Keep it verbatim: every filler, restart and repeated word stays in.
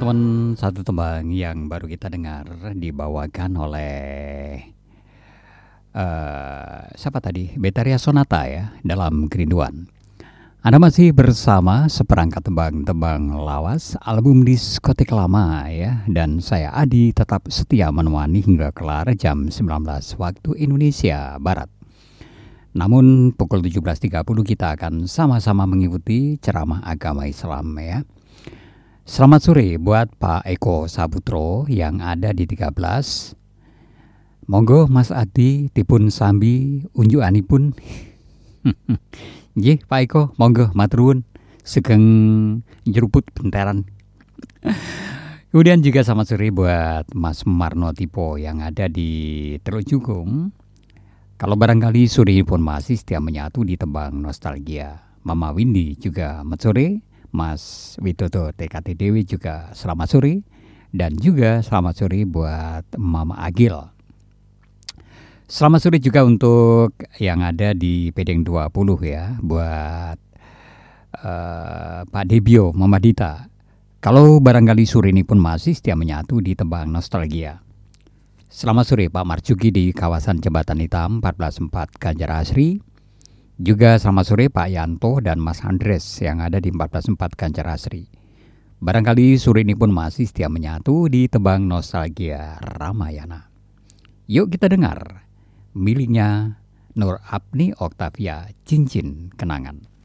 teman-teman, satu tembang yang baru kita dengar dibawakan oleh eh siapa tadi? Betaria Sonata ya, dalam Kerinduan. Anda masih bersama seperangkat tembang-tembang lawas album diskotik lama ya, dan saya Adi tetap setia menemani hingga kelar jam sembilan belas waktu Indonesia Barat. Namun pukul tujuh belas tiga puluh kita akan sama-sama mengikuti ceramah agama Islam ya. Selamat sore buat Pak Eko Sabutro yang ada di tiga belas. Monggo Mas Adi dipun sambi unjukanipun. Nggih Pak Eko, monggo matur nuwun sugeng nyeruput bentaran. Kemudian juga selamat sore buat Mas Marno Tipo yang ada di Teluk Jukung. Kalau barangkali sore ini pun masih setia menyatu di tembang nostalgia. Mama Windy juga selamat sore. Mas Widodo T K T D W juga selamat sore. Dan juga selamat sore buat Mama Agil. Selamat sore juga untuk yang ada di Pedeng dua puluh ya. Buat uh, Pak Debio, Mama Dita. Kalau barangkali sore ini pun masih setia menyatu di tembang nostalgia. Selamat sore Pak Marjuki di kawasan Jembatan Hitam empat belas empat Ganjar Asri. Juga selamat sore Pak Yanto dan Mas Andres yang ada di empat belas empat Ganjar Asri. Barangkali sore ini pun masih setia menyatu di tembang nostalgia Ramayana. Yuk kita dengar miliknya Nur Apni Oktavia, Cincin Kenangan.